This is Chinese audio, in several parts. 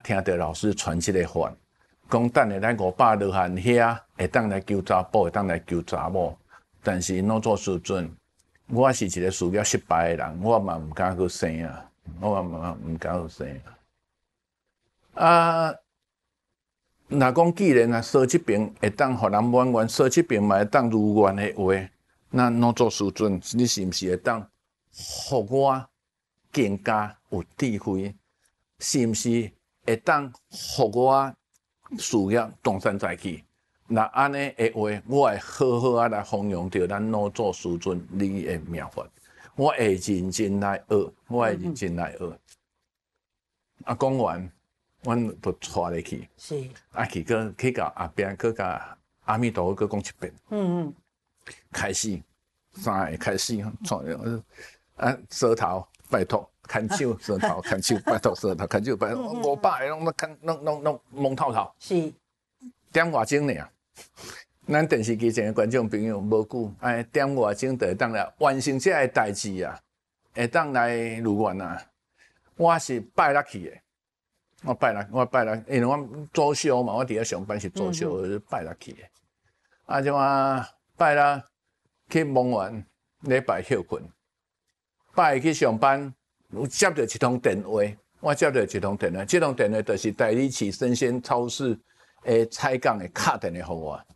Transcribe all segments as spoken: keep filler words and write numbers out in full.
听到老师传这个法，讲等下咱五百多汉遐会当来救查甫，会当来救查某，但是老祖师尊，我是一个事业失败的人，我嘛唔敢去生啊，我嘛唔敢去生啊。啊，若讲既然啊，说这边会当互人满愿，说这边嘛会当如愿的话，那老祖师尊，你是毋是会当互我更加有智慧？是毋是会当互我事业东山再起？那安尼的话，我会好好啊来弘扬着咱老祖师尊你的妙法，我会认真来学，我会认真来学。啊，讲完，阮就带你去， 是啊去个去到后边，去甲阿弥陀佛，佮讲一遍。嗯嗯，开始，三个开始，啊，舌头拜托。牵手舌头，牵手拜托舌头，牵手拜托，五百个拢拢牵，拢拢拢蒙透透。 是点外钟尔，咱电视机前的观众朋友无久，哎，点外钟就会当来完成这个代志啊，会当来如愿啊。我是拜六去的，我拜六，我拜六，因为我周休嘛，我伫遐上班是周休，嗯、拜六去的。啊，即嘛拜六去忙完，礼拜休困，拜去上班。有接到一通电话，我接到一通电话，这通电话就是代理市生鲜超市诶采购诶敲电话给我，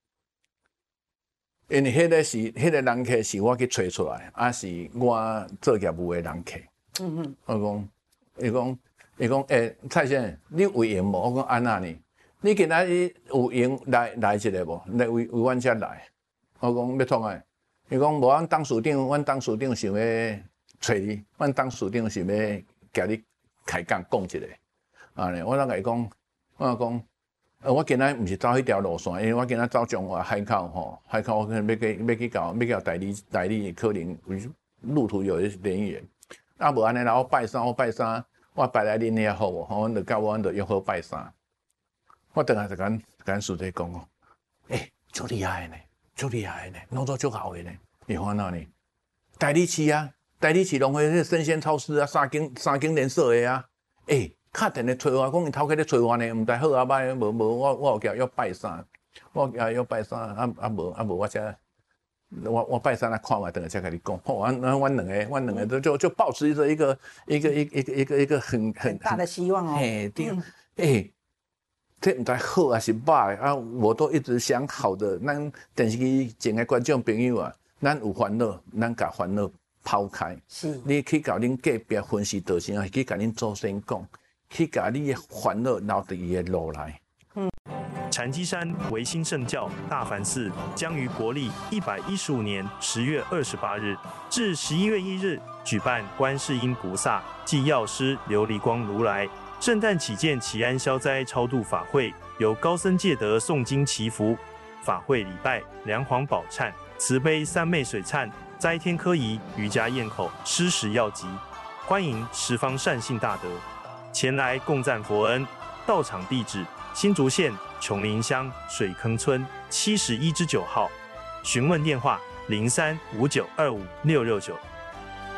因为迄个是迄、那个人客是我去找出来，啊是我做业务诶人客。嗯嗯，我讲，伊讲，伊讲，诶、欸，蔡先生，你有闲无？我讲安那呢？你今仔日有闲来来一个无？来为为阮遮来。我讲要创啊，伊讲无，阮董事长，阮董事长想要。找你，阮董事长是要甲你开讲讲一下，啊咧，我当甲伊讲，我讲，呃，我今仔毋是走迄条路线，因为我今仔走中华海口吼，海口要去要去搞，要搞代理代理，可能路途有一点远。啊，无安尼啦，我拜山，我拜山，我拜来恁遐好无？吼，阮就甲我，阮就约好拜山。我等下就甲甲师弟讲哦，诶、欸，足厉害呢，足厉害呢，弄做足好诶呢，伊看哪呢？代理市啊。代理市拢迄个生鲜超市啊，三间三间连锁的啊，诶、欸，敲电话找我，讲伊头家咧找我呢，毋知好啊歹，无无我我有叫要拜山，我叫要拜山，啊啊无啊无我才，我我拜山来看嘛，等下才甲你讲。好，阮阮阮两个，阮两个就就就保持着一个一个一个一个一个一个很很大的希望哦。 嘿，对，诶、欸，这毋知好还是歹啊？我都一直想好的。咱电视机前的观众朋友啊，咱有烦恼，咱甲烦恼。抛开，是你去甲恁隔壁分析道生，去甲恁祖先讲，去甲你的烦恼留伫伊的路内。嗯， 禅机山维新圣教大梵寺将于国历一百一十五年十月二十八日至十一月一日举办观世音菩萨暨药师琉璃光如来圣诞祈见祈安消灾超度法会，由高僧戒德诵经祈福，法会礼拜梁皇宝忏、慈悲三昧水忏。斋天科仪、瑜伽咽口、施食药集，欢迎十方善信大德前来共赞佛恩。到场地址：新竹县琼林乡水坑村七十一之九号。询问电话：零三五九二五六六九。